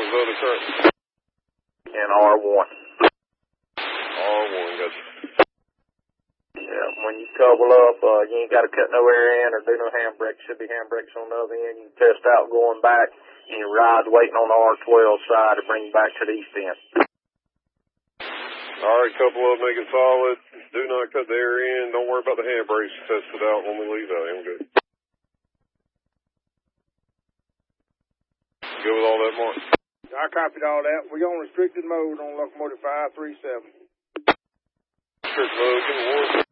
was the other truck? And R1. R1, gotcha. Yeah, when you couple up, you ain't got to cut no air in or do no handbrake. Should be handbrakes on the other end. You can test out going back, and your ride's waiting on the R12 side to bring you back to the east end. All right, couple of them, make it solid. Do not cut the air in. Don't worry about the handbrakes. Test it out when we leave out. I'm good. Good with all that, Mark? I copied all that. We're on restricted mode on locomotive 537. Restricted mode, give me one.